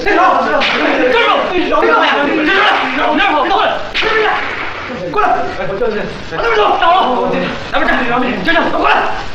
站住！站住！往哪跑？过来！过来！我叫你，那边走，走了。咱们站，站，过来！